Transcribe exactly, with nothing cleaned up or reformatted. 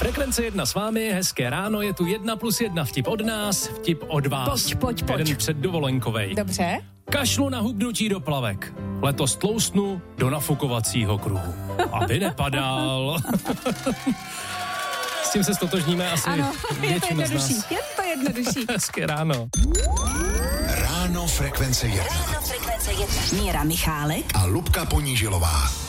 Frekvence jedna s vámi, hezké ráno, je tu jedna plus jedna vtip od nás, vtip od vás. Pojď, pojď, pojď. Jeden předdovolenkovej. Dobře. Kašlu na hubnutí do plavek. Letos tloustnu do nafukovacího kruhu. Aby nepadal. S tím se stotožníme asi. Ano, je to jednodušší, z nás. je to jednodušší. Hezké ráno. Ráno Frekvence jedna. Ráno Frekvence jedna. Míra Michálek A Lubka Ponížilová.